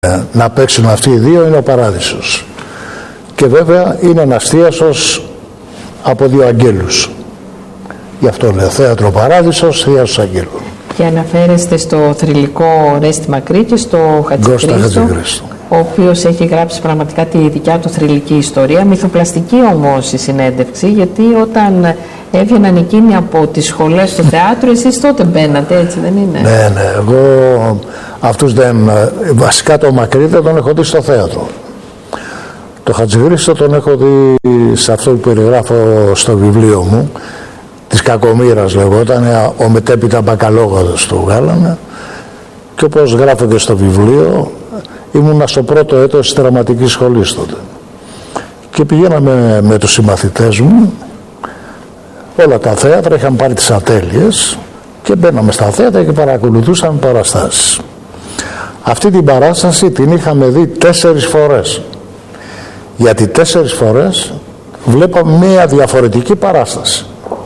να παίξουν αυτοί οι δύο είναι ο Παράδεισος. Και βέβαια είναι ένας θίασος από δύο αγγέλους. Γι' αυτό λέω θέατρο Παράδεισος, θίασος αγγέλου. Και αναφέρεστε στο θρυλικό Ρέστη Μακρύ και στο Χατζηχρήστο, ο οποίος έχει γράψει πραγματικά τη δικιά του θρυλική ιστορία. Μυθοπλαστική όμως η συνέντευξη, γιατί όταν έβγαιναν εκείνοι από τις σχολές του θεάτρου, εσείς τότε μπαίνατε, έτσι δεν είναι? Ναι, εγώ αυτούς δεν... Βασικά το Μακρύ δεν τον έχω δει στο θέατρο. Το Χατζηχρήστο τον έχω δει σε αυτό που περιγράφω στο βιβλίο μου, της Κακομοίρας λεγόταν, ο μετέπειτα μπακαλόγαδος του βγάλανε, και όπως γράφω και στο βιβλίο, ήμουνα στο πρώτο έτος της δραματικής σχολής τότε. Και πηγαίναμε με τους συμμαθητές μου, όλα τα θέατρα, είχαν πάρει τις ατέλειες και μπαίναμε στα θέατρα και παρακολουθούσαμε παραστάσεις. Αυτή την παράσταση την είχαμε δει 4 φορές. Γιατί 4 φορές βλέπαμε μία διαφορετική παράσταση.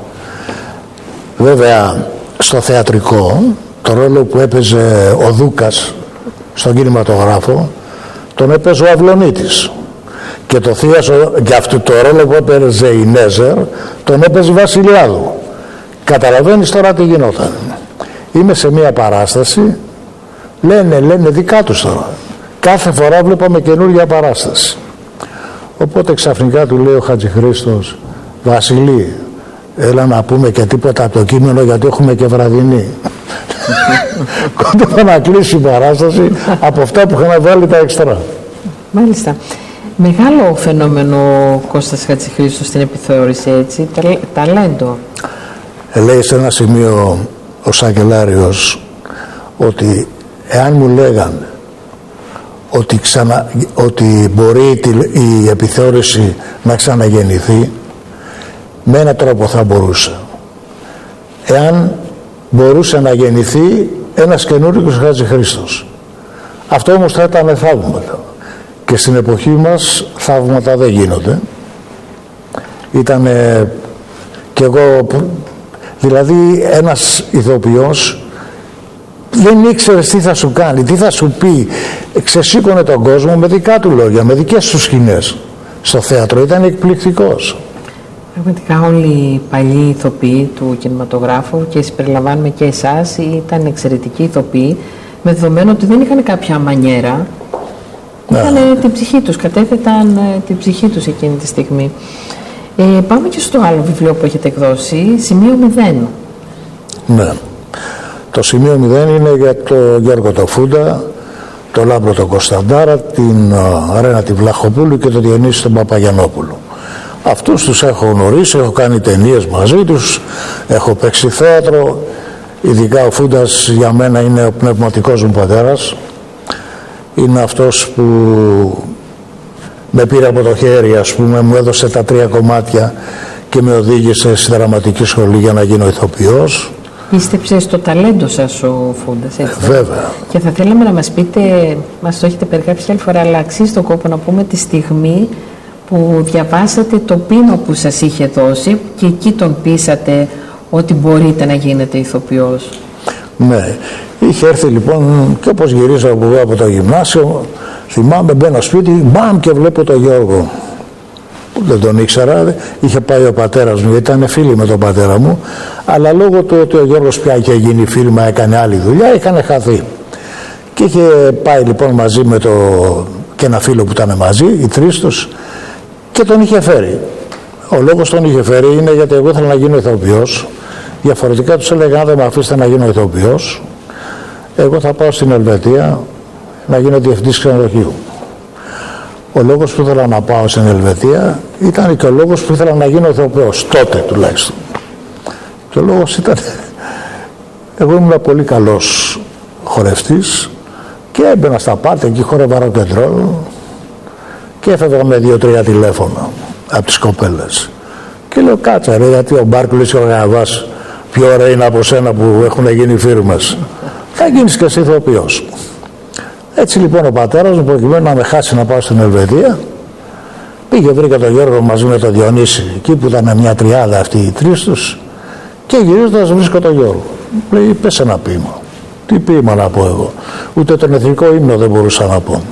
Βέβαια, στο θεατρικό, το ρόλο που έπαιζε ο Δούκας στον κινηματογράφο, τον έπαιζε ο Αυλωνίτης. Και το θίασο, για αυτό το ρόλο που έπαιζε η Νέζερ, τον έπαιζε η Βασιλιάδου. Καταλαβαίνεις τώρα τι γινόταν. Είμαι σε μία παράσταση, λένε δικά τους τώρα. Κάθε φορά βλέπαμε καινούργια παράσταση. Οπότε ξαφνικά του λέει ο Χατζηχρήστος, Βασιλή, έλα να πούμε και τίποτα από το κείμενο, γιατί έχουμε και βραδινή. Κόντευα να κλείσει η παράσταση από αυτά που είχαν βάλει τα εξτρά. Μάλιστα. Μεγάλο φαινόμενο Κώστας Χατζηχρήστος στην επιθεώρηση, έτσι, ταλέντο. Λέει σε ένα σημείο ο Σακελάριος ότι εάν μου λέγαν ότι μπορεί η επιθεώρηση να ξαναγεννηθεί, με έναν τρόπο θα μπορούσε. Εάν μπορούσε να γεννηθεί ένας καινούργιος Χατζηχρήστος. Αυτό όμως θα ήταν θαύματα. Και στην εποχή μας θαύματα δεν γίνονται. Ήτανε κι εγώ, δηλαδή ένας ηθοποιός δεν ήξερες τι θα σου κάνει, τι θα σου πει. Ξεσήκωνε τον κόσμο με δικά του λόγια, με δικές του σκηνές. Στο θέατρο ήταν εκπληκτικός. Πραγματικά όλοι οι παλιοί ηθοποιοί του κινηματογράφου, και συμπεριλαμβάνουμε και εσάς, ήταν εξαιρετικοί ηθοποιοί, με δεδομένο ότι δεν είχαν κάποια μανιέρα. Είχαν την ψυχή τους, κατέθεταν την ψυχή τους εκείνη τη στιγμή. Πάμε και στο άλλο βιβλίο που έχετε εκδώσει, Σημείο 0. Ναι. Το Σημείο 0 είναι για τον Γιώργο το Φούντα, τον Λάμπρο τον Κωνσταντάρα, την Ρένα τη Βλαχοπούλου και τον Διονύση τον Παπαγιαννόπουλο. Αυτούς τους έχω γνωρίσει, έχω κάνει ταινίες μαζί τους, έχω παίξει θέατρο. Ειδικά ο Φούντας για μένα είναι ο πνευματικός μου πατέρας. Είναι αυτός που με πήρε από το χέρι, ας πούμε, μου έδωσε τα 3 κομμάτια και με οδήγησε στη δραματική σχολή για να γίνω ηθοποιός. Πίστεψε στο ταλέντο σας ο Φούντας, έτσι? Βέβαια. Και θα θέλαμε να μας πείτε, μας το έχετε περιγράψει άλλη φορά, αλλά αξίζει τον κόπο να πούμε τη στιγμή που διαβάσατε το πίνο που σας είχε δώσει και εκεί τον πείσατε ότι μπορείτε να γίνετε ηθοποιός. Ναι. Είχε έρθει λοιπόν, και όπως γυρίζω από το γυμνάσιο, θυμάμαι, μπαίνω σπίτι, μπαμ, και βλέπω τον Γιώργο. Δεν τον ήξερα, είχε πάει ο πατέρας μου, ήταν φίλοι με τον πατέρα μου, αλλά λόγω του ότι ο Γιώργος πια είχε γίνει φίλμα, έκανε άλλη δουλειά, είχαν χαθεί. Και είχε πάει λοιπόν μαζί με και ένα φίλο που ήταν μαζί, οι 3 τους, και τον είχε φέρει. Ο λόγος τον είχε φέρει είναι γιατί εγώ ήθελα να γίνω ηθοποιός. Διαφορετικά τους έλεγα, αν δεν με αφήσετε να γίνω ηθοποιός, εγώ θα πάω στην Ελβετία να γίνω διευθυντής ξενοδοχείου. Ο λόγος που ήθελα να πάω στην Ελβετία ήταν και ο λόγος που ήθελα να γίνω ηθοποιός, τότε τουλάχιστον. Και ο λόγος ήταν, εγώ ήμουν πολύ καλός χορευτής και έμπαινα στα πάρτι, εκεί χόρευα rock and roll και έφευγα με 2-3 τηλέφωνα από τις κοπέλες. Και λέω, κάτσε ρε, γιατί ο Μπάρκλης και ο Γαβάς πιο ωραία είναι από σένα που έχουν γίνει φίρμες. Θα γίνεις και εσύ ηθοποιός. Έτσι λοιπόν ο πατέρας μου, προκειμένου να με χάσει να πάω στην Ελβετία, πήγε, βρήκα τον Γιώργο μαζί με τον Διονύση, εκεί που ήταν μια τριάδα αυτοί οι 3 τους, και γυρίζοντας βρίσκω τον Γιώργο. Λέει, πες ένα ποίημα. Τι ποίημα να πω εγώ? Ούτε τον εθνικό ύμνο δεν μπορούσα να πω.